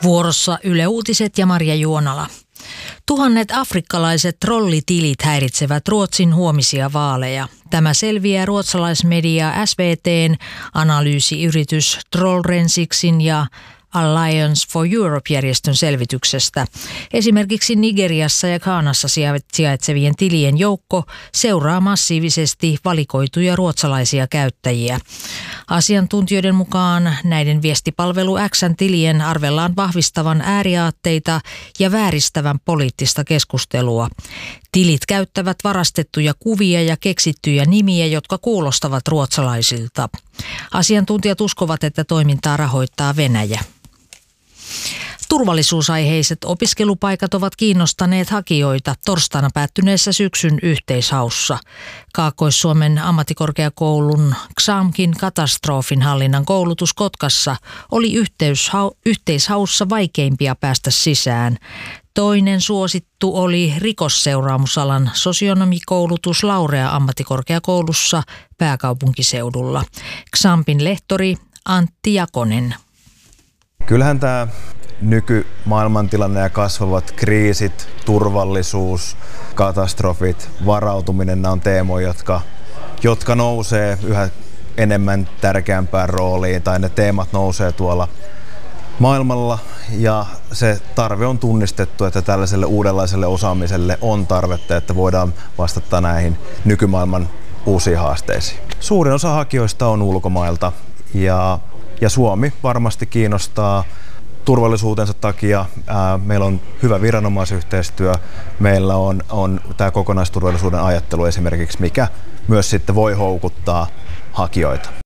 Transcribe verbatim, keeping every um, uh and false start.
Vuorossa Yle Uutiset ja Marja Juonala. Tuhannet afrikkalaiset trollitilit häiritsevät Ruotsin huomisia vaaleja. Tämä selviää ruotsalaismedia S V T:n analyysiyritys Trollrensicsin ja Alliance for Europe-järjestön selvityksestä. Esimerkiksi Nigeriassa ja Ghanassa sijaitsevien tilien joukko seuraa massiivisesti valikoituja ruotsalaisia käyttäjiä. Asiantuntijoiden mukaan näiden viestipalvelu X:n tilien arvellaan vahvistavan ääriaatteita ja vääristävän poliittista keskustelua. Tilit käyttävät varastettuja kuvia ja keksittyjä nimiä, jotka kuulostavat ruotsalaisilta. Asiantuntijat uskovat, että toimintaa rahoittaa Venäjä. Turvallisuusaiheiset opiskelupaikat ovat kiinnostaneet hakijoita torstaina päättyneessä syksyn yhteishaussa. Kaakkois-Suomen ammattikorkeakoulun Xamkin katastrofinhallinnan koulutus Kotkassa oli yhteishaussa vaikeimpia päästä sisään. Toinen suosittu oli rikosseuraamusalan sosionomikoulutus Laurea ammattikorkeakoulussa pääkaupunkiseudulla. Xampin lehtori Antti Jakonen. Kyllähän tämä nykymaailmantilanne ja kasvavat kriisit, turvallisuus, katastrofit, varautuminen, nämä on teemoja, jotka, jotka nousee yhä enemmän tärkeämpään rooliin, tai ne teemat nousee tuolla maailmalla, ja se tarve on tunnistettu, että tällaiselle uudenlaiselle osaamiselle on tarvetta, että voidaan vastata näihin nykymaailman uusiin haasteisiin. Suurin osa hakijoista on ulkomailta, ja, ja Suomi varmasti kiinnostaa turvallisuutensa takia. Ää, meillä on hyvä viranomaisyhteistyö, meillä on, on tämä kokonaisturvallisuuden ajattelu esimerkiksi, mikä myös sitten voi houkuttaa hakijoita.